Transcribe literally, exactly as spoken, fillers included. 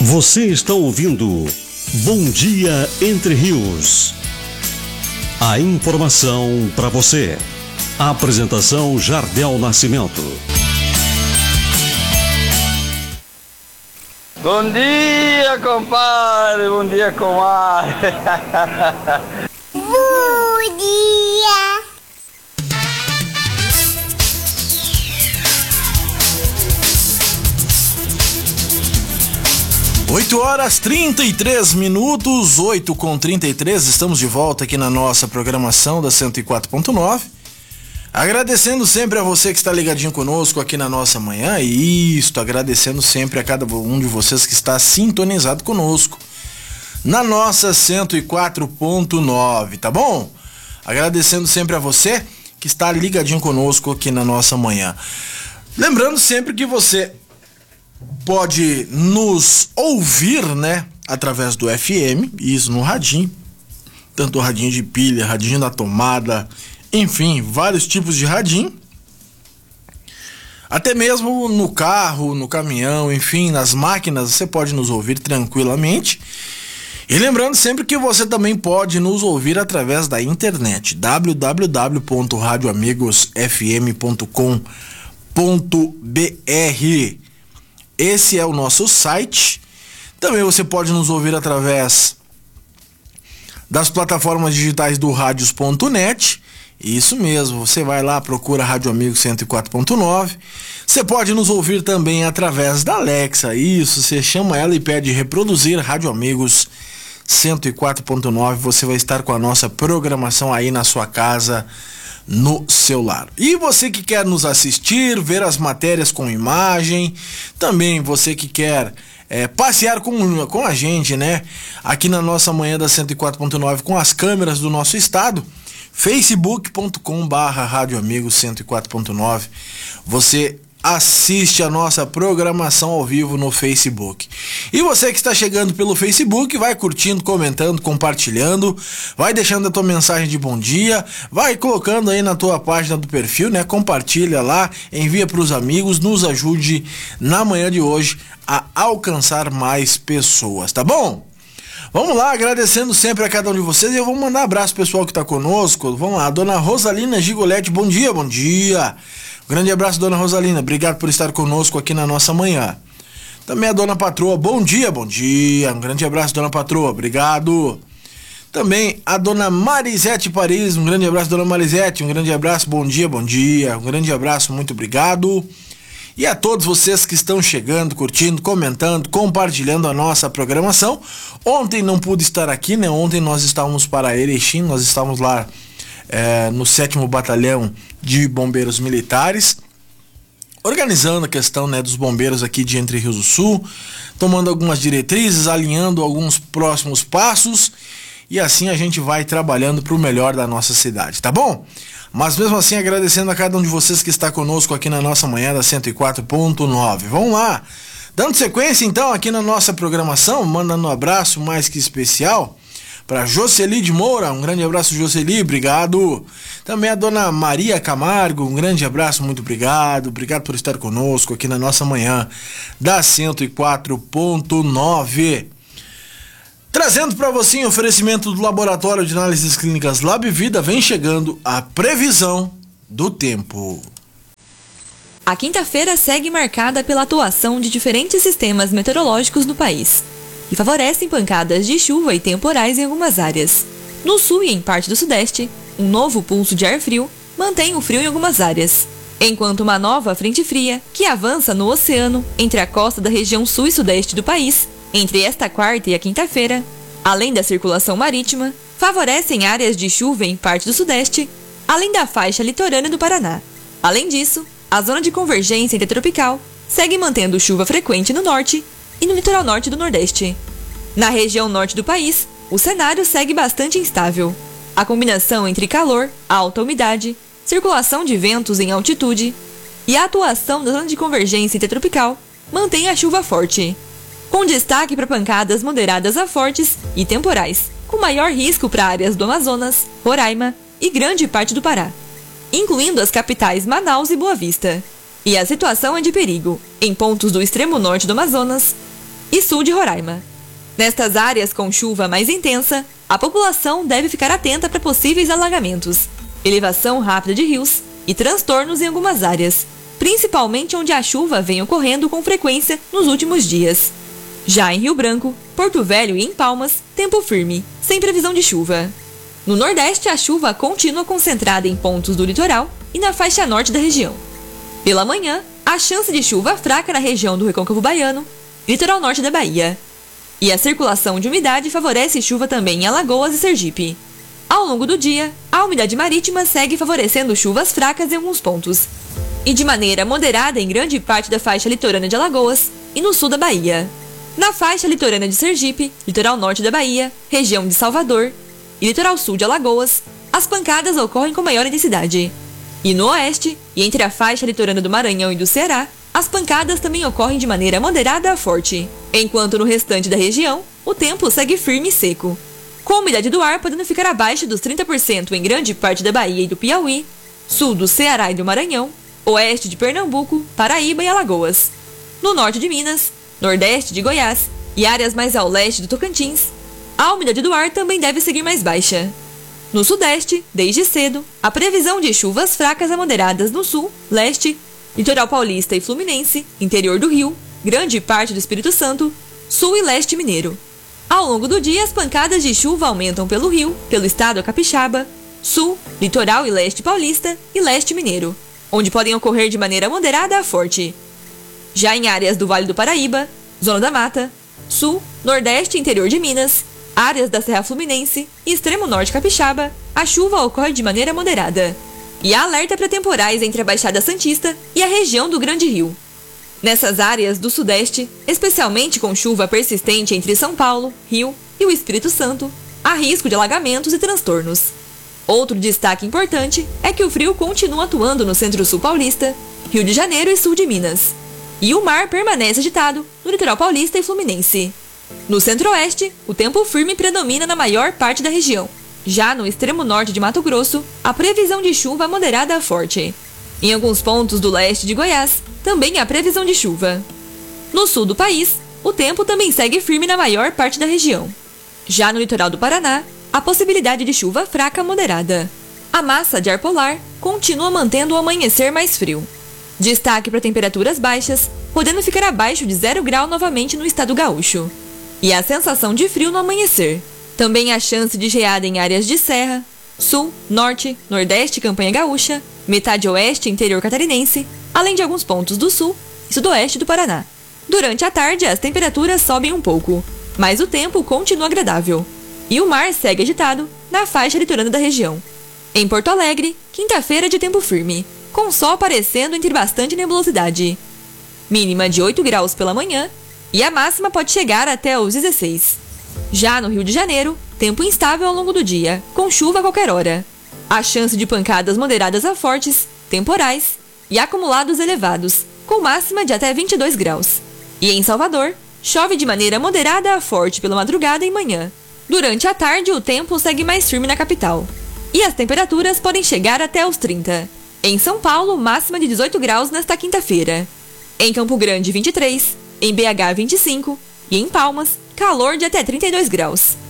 Você está ouvindo Bom Dia Entre Rios. A informação para você. A apresentação Jardel Nascimento. Bom dia, compadre. Bom dia, comadre. Bom dia. oito horas trinta e três minutos, oito com trinta e três, estamos de volta aqui na nossa programação da cento e quatro ponto nove. Agradecendo sempre a você que está ligadinho conosco aqui na nossa manhã, e isto, agradecendo sempre a cada um de vocês que está sintonizado conosco na nossa cento e quatro ponto nove, tá bom? Agradecendo sempre a você que está ligadinho conosco aqui na nossa manhã. Lembrando sempre que você pode nos ouvir, né, através do F M, isso no radinho, tanto o radinho de pilha, radinho da tomada, enfim, vários tipos de radinho, até mesmo no carro, no caminhão, enfim, nas máquinas, você pode nos ouvir tranquilamente. E lembrando sempre que você também pode nos ouvir através da internet, w w w ponto radio amigos f m ponto com ponto b r. Esse é o nosso site. Também você pode nos ouvir através das plataformas digitais do radios ponto net. Isso mesmo, você vai lá, procura Rádio Amigos cento e quatro ponto nove. Você pode nos ouvir também através da Alexa. Isso, você chama ela e pede reproduzir Rádio Amigos cento e quatro ponto nove. Você vai estar com a nossa programação aí na sua casa, no celular. E você que quer nos assistir, ver as matérias com imagem, também você que quer é, passear com, com a gente, né, aqui na nossa manhã da cento e quatro ponto nove com as câmeras do nosso estado, facebook ponto com barra rádio amigos cento e quatro ponto nove. Você assiste a nossa programação ao vivo no Facebook. E você que está chegando pelo Facebook, vai curtindo, comentando, compartilhando, vai deixando a tua mensagem de bom dia, vai colocando aí na tua página do perfil, né? Compartilha lá, envia para os amigos, nos ajude na manhã de hoje a alcançar mais pessoas, tá bom? Vamos lá, agradecendo sempre a cada um de vocês, e eu vou mandar um abraço pro pessoal que está conosco. Vamos lá, dona Rosalina Gigolete, bom dia, bom dia. Um grande abraço, dona Rosalina, obrigado por estar conosco aqui na nossa manhã. Também a dona Patroa, bom dia, bom dia. Um grande abraço, dona Patroa, obrigado. Também a dona Marisete Paris, um grande abraço, dona Marisete, um grande abraço, bom dia, bom dia. Um grande abraço, muito obrigado. E a todos vocês que estão chegando, curtindo, comentando, compartilhando a nossa programação. Ontem não pude estar aqui, né? Ontem nós estávamos para Erechim, nós estávamos lá é, no sétimo Batalhão de Bombeiros Militares, organizando a questão, né, dos bombeiros aqui de Entre Rios do Sul, tomando algumas diretrizes, alinhando alguns próximos passos, e assim a gente vai trabalhando para o melhor da nossa cidade, tá bom? Mas mesmo assim, agradecendo a cada um de vocês que está conosco aqui na nossa manhã da cento e quatro ponto nove. Vamos lá! Dando sequência então aqui na nossa programação, mandando um abraço mais que especial para Jocely de Moura, um grande abraço, Jocely, obrigado. Também a dona Maria Camargo, um grande abraço, muito obrigado. Obrigado por estar conosco aqui na nossa manhã da cento e quatro ponto nove. Trazendo para você em oferecimento do Laboratório de Análises Clínicas Lab Vida, vem chegando a previsão do tempo. A quinta-feira segue marcada pela atuação de diferentes sistemas meteorológicos no país, que favorecem pancadas de chuva e temporais em algumas áreas. No sul e em parte do sudeste, um novo pulso de ar frio mantém o frio em algumas áreas, enquanto uma nova frente fria, que avança no oceano entre a costa da região sul e sudeste do país, entre esta quarta e a quinta-feira, além da circulação marítima, favorecem áreas de chuva em parte do sudeste, além da faixa litorânea do Paraná. Além disso, a zona de convergência intertropical segue mantendo chuva frequente no norte e no litoral norte do Nordeste. Na região norte do país, o cenário segue bastante instável. A combinação entre calor, alta umidade, circulação de ventos em altitude e a atuação da zona de convergência intertropical mantém a chuva forte, com destaque para pancadas moderadas a fortes e temporais, com maior risco para áreas do Amazonas, Roraima e grande parte do Pará, incluindo as capitais Manaus e Boa Vista. E a situação é de perigo em pontos do extremo norte do Amazonas e sul de Roraima. Nestas áreas com chuva mais intensa, a população deve ficar atenta para possíveis alagamentos, elevação rápida de rios e transtornos em algumas áreas, principalmente onde a chuva vem ocorrendo com frequência nos últimos dias. Já em Rio Branco, Porto Velho e em Palmas, tempo firme, sem previsão de chuva. No Nordeste, a chuva continua concentrada em pontos do litoral e na faixa norte da região. Pela manhã, há chance de chuva fraca na região do Recôncavo Baiano, litoral norte da Bahia. E a circulação de umidade favorece chuva também em Alagoas e Sergipe. Ao longo do dia, a umidade marítima segue favorecendo chuvas fracas em alguns pontos, e de maneira moderada em grande parte da faixa litorânea de Alagoas e no sul da Bahia. Na faixa litorânea de Sergipe, litoral norte da Bahia, região de Salvador e litoral sul de Alagoas, as pancadas ocorrem com maior intensidade. E no oeste, e entre a faixa litorânea do Maranhão e do Ceará, as pancadas também ocorrem de maneira moderada a forte, enquanto no restante da região, o tempo segue firme e seco, com a umidade do ar podendo ficar abaixo dos trinta por cento em grande parte da Bahia e do Piauí, sul do Ceará e do Maranhão, oeste de Pernambuco, Paraíba e Alagoas. No norte de Minas, nordeste de Goiás e áreas mais ao leste do Tocantins, a umidade do ar também deve seguir mais baixa. No sudeste, desde cedo, a previsão de chuvas fracas a moderadas no sul, leste, litoral paulista e fluminense, interior do Rio, grande parte do Espírito Santo, sul e leste mineiro. Ao longo do dia, as pancadas de chuva aumentam pelo Rio, pelo estado capixaba, sul, litoral e leste paulista e leste mineiro, onde podem ocorrer de maneira moderada a forte. Já em áreas do Vale do Paraíba, Zona da Mata, sul, nordeste e interior de Minas, áreas da Serra Fluminense e extremo norte capixaba, a chuva ocorre de maneira moderada. E há alerta para temporais entre a Baixada Santista e a região do Grande Rio. Nessas áreas do sudeste, especialmente com chuva persistente entre São Paulo, Rio e o Espírito Santo, há risco de alagamentos e transtornos. Outro destaque importante é que o frio continua atuando no centro-sul paulista, Rio de Janeiro e sul de Minas. E o mar permanece agitado no litoral paulista e fluminense. No centro-oeste, o tempo firme predomina na maior parte da região. Já no extremo norte de Mato Grosso, a previsão de chuva moderada a forte. Em alguns pontos do leste de Goiás, também há previsão de chuva. No sul do país, o tempo também segue firme na maior parte da região. Já no litoral do Paraná, há possibilidade de chuva fraca a moderada. A massa de ar polar continua mantendo o amanhecer mais frio. Destaque para temperaturas baixas, podendo ficar abaixo de zero grau novamente no estado gaúcho. E a sensação de frio no amanhecer. Também há chance de geada em áreas de serra, sul, norte, nordeste e campanha gaúcha, metade oeste e interior catarinense, além de alguns pontos do sul e sudoeste do Paraná. Durante a tarde, as temperaturas sobem um pouco, mas o tempo continua agradável. E o mar segue agitado na faixa litorânea da região. Em Porto Alegre, quinta-feira de tempo firme, com sol aparecendo entre bastante nebulosidade. Mínima de oito graus pela manhã e a máxima pode chegar até os dezesseis. Já no Rio de Janeiro, tempo instável ao longo do dia, com chuva a qualquer hora. Há chance de pancadas moderadas a fortes, temporais e acumulados elevados, com máxima de até vinte e dois graus. E em Salvador, chove de maneira moderada a forte pela madrugada e manhã. Durante a tarde, o tempo segue mais firme na capital. E as temperaturas podem chegar até os trinta. Em São Paulo, máxima de dezoito graus nesta quinta-feira. Em Campo Grande, vinte e três. Em B H, vinte e cinco. E em Palmas, calor de até trinta e dois graus.